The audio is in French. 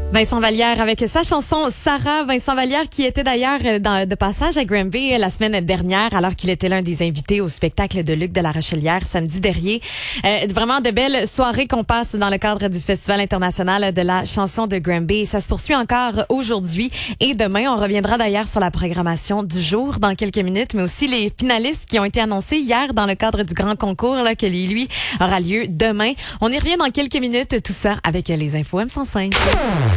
Vincent Vallière avec sa chanson Sarah. Vincent Vallière qui était d'ailleurs de passage à Granby la semaine dernière alors qu'il était l'un des invités au spectacle de Luc de la Rochelière samedi dernier. Vraiment de belles soirées qu'on passe dans le cadre du Festival international de la chanson de Granby. Ça se poursuit encore aujourd'hui et demain. On reviendra d'ailleurs sur la programmation du jour dans quelques minutes, mais aussi les finalistes qui ont été annoncés hier dans le cadre du grand concours là, qui lui aura lieu demain. On y revient dans quelques minutes, tout ça avec les infos M105.